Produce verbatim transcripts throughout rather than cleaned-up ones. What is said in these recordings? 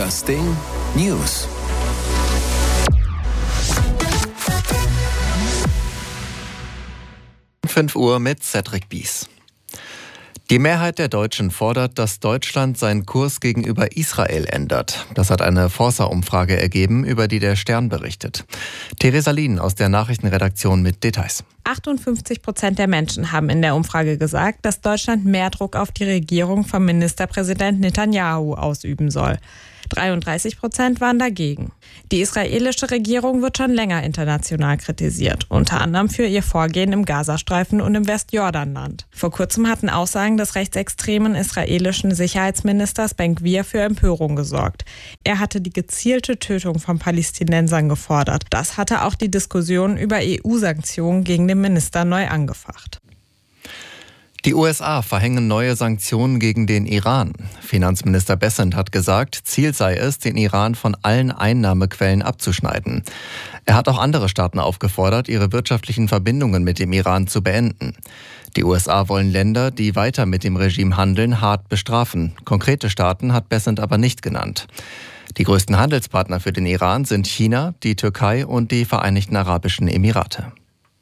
Das Ding News. fünf Uhr mit Cedric Bies. Die Mehrheit der Deutschen fordert, dass Deutschland seinen Kurs gegenüber Israel ändert. Das hat eine Forsa-Umfrage ergeben, über die der Stern berichtet. Theresa Lien aus der Nachrichtenredaktion mit Details. achtundfünfzig Prozent der Menschen haben in der Umfrage gesagt, dass Deutschland mehr Druck auf die Regierung von Ministerpräsident Netanyahu ausüben soll. dreiunddreißig Prozent waren dagegen. Die israelische Regierung wird schon länger international kritisiert, unter anderem für ihr Vorgehen im Gazastreifen und im Westjordanland. Vor kurzem hatten Aussagen des rechtsextremen israelischen Sicherheitsministers Ben-Gvir für Empörung gesorgt. Er hatte die gezielte Tötung von Palästinensern gefordert. Das hatte auch die Diskussion über E U-Sanktionen gegen den Minister neu angefacht. Die U S A verhängen neue Sanktionen gegen den Iran. Finanzminister Bessent hat gesagt, Ziel sei es, den Iran von allen Einnahmequellen abzuschneiden. Er hat auch andere Staaten aufgefordert, ihre wirtschaftlichen Verbindungen mit dem Iran zu beenden. Die U S A wollen Länder, die weiter mit dem Regime handeln, hart bestrafen. Konkrete Staaten hat Bessent aber nicht genannt. Die größten Handelspartner für den Iran sind China, die Türkei und die Vereinigten Arabischen Emirate.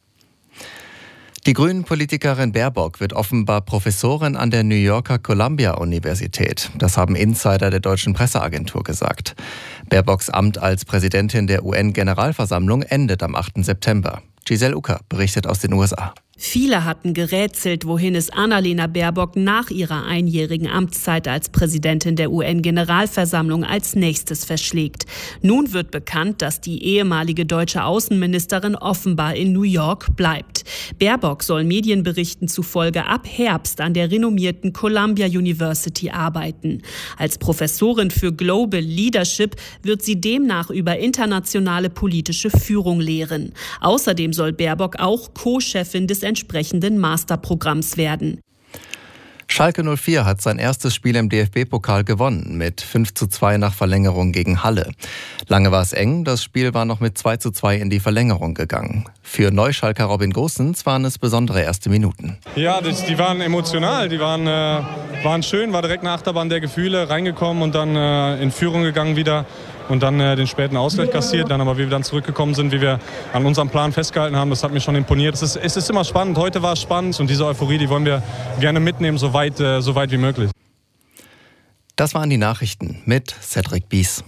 Die Grünen-Politikerin Baerbock wird offenbar Professorin an der New Yorker Columbia-Universität. Das haben Insider der deutschen Presseagentur gesagt. Baerbocks Amt als Präsidentin der U N-Generalversammlung endet am achten September. Giselle Ucker berichtet aus den U S A. Viele hatten gerätselt, wohin es Annalena Baerbock nach ihrer einjährigen Amtszeit als Präsidentin der U N-Generalversammlung als nächstes verschlägt. Nun wird bekannt, dass die ehemalige deutsche Außenministerin offenbar in New York bleibt. Baerbock soll Medienberichten zufolge ab Herbst an der renommierten Columbia University arbeiten. Als Professorin für Global Leadership wird sie demnach über internationale politische Führung lehren. Außerdem soll Baerbock auch Co-Chefin des entsprechenden Masterprogramms werden. Schalke null vier hat sein erstes Spiel im D F B-Pokal gewonnen, mit fünf zu zwei nach Verlängerung gegen Halle. Lange war es eng, das Spiel war noch mit zwei zu zwei in die Verlängerung gegangen. Für Neuschalker Robin Gosens waren es besondere erste Minuten. Ja, das, die waren emotional, die waren, äh, waren schön, war direkt eine Achterbahn der Gefühle, reingekommen und dann äh, in Führung gegangen wieder. Und dann äh, den späten Ausgleich kassiert. Dann aber, wie wir dann zurückgekommen sind, wie wir an unserem Plan festgehalten haben, das hat mich schon imponiert. Es ist, es ist immer spannend. Heute war es spannend und diese Euphorie, die wollen wir gerne mitnehmen, so weit, äh, so weit wie möglich. Das waren die Nachrichten mit Cedric Bies.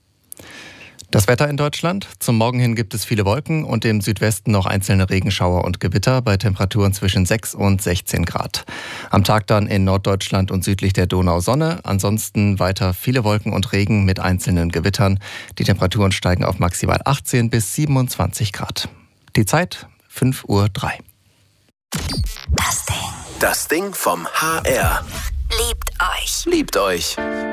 Das Wetter in Deutschland. Zum Morgen hin gibt es viele Wolken und im Südwesten noch einzelne Regenschauer und Gewitter bei Temperaturen zwischen sechs und sechzehn Grad. Am Tag dann in Norddeutschland und südlich der Donau Sonne. Ansonsten weiter viele Wolken und Regen mit einzelnen Gewittern. Die Temperaturen steigen auf maximal achtzehn bis siebenundzwanzig Grad. Die Zeit fünf Uhr drei. Das Ding. Das Ding vom H R. Liebt euch. Liebt euch.